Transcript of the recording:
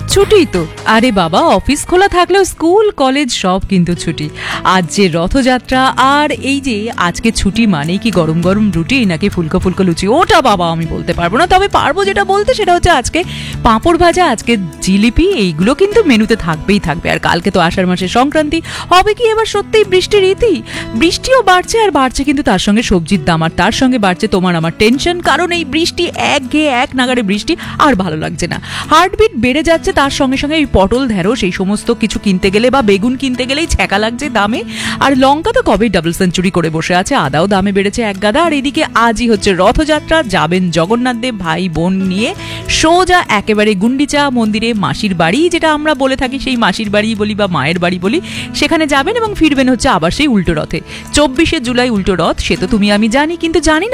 ছুটি তো, আরে বাবা অফিস খোলা থাকলেও স্কুল কলেজ সব কিন্তু ছুটি। আজ যে রথযাত্রা, আর এই যে আজকে ছুটি মানেই কি গরম গরম রুটি নাকি ফুলকো ফুলকো লুচি, ওটা বাবা আমি বলতে পারবো না, তবে পারবো যেটা বলতে সেটা হচ্ছে আজকে পাঁপড় ভাজা, আজকে জিলিপি, এইগুলো কিন্তু মেনুতে থাকবেই থাকবে। আর কালকে তো আষাঢ় মাসের সংক্রান্তি, হবে কি এবার সত্যিই বৃষ্টির রীতি? বৃষ্টিও বাড়ছে, আর বাড়ছে কিন্তু তার সঙ্গে সবজির দাম, আর তার সঙ্গে বাড়ছে তোমার আমার টেনশন, কারণ এই বৃষ্টি একঘেয়ে এক নাগারে বৃষ্টি আর ভালো লাগছে না। হার্টবিট বেড়ে যাচ্ছে, তার সঙ্গে সঙ্গে এই পটল ঢেঁড়স এই সমস্ত কিছু কিনতে গেলে বা বেগুন কিনতে গেলেই ছ্যাঁকা লাগছে দামে। আর লঙ্কা তো কবেই ডাবল সেঞ্চুরি করে বসে আছে, আদাও দামে বেড়েছে এক গাদা। আর এদিকে আজই হচ্ছে রথযাত্রা, যাবেন জগন্নাথ দেব ভাই বোন নিয়ে সোজা একেবারে গুন্ডিচা মন্দিরে, মাসির বাড়ি যেটা আমরা বলে থাকি, সেই মাসির বাড়ি বলি বা মায়ের বাড়ি বলি, সেখানে যাবেন এবং ফিরবেন হচ্ছে আবার সেই উল্টো রথে। 24শে জুলাই উল্টো রথ, সে তো তুমি আমি জানি, কিন্তু জানি না